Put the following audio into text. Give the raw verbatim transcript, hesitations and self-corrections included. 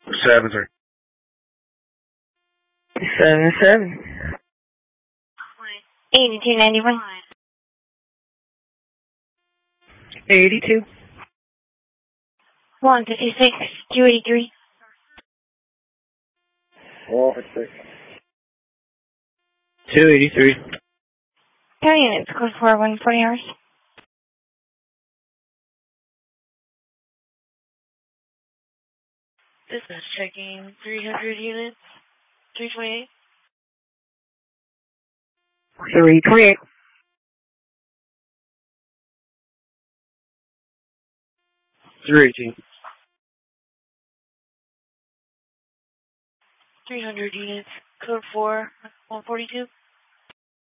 Seven three. Seven seven. Eighty-two ninety-one. Eighty-two. One fifty-six. Two eighty-three. One fifty-six. Two eighty-three. Ten units. Code four one forty hours. This is checking three hundred units. three twenty-eight. Three twenty-eight. Three eighteen. three hundred units. Code four one forty-two.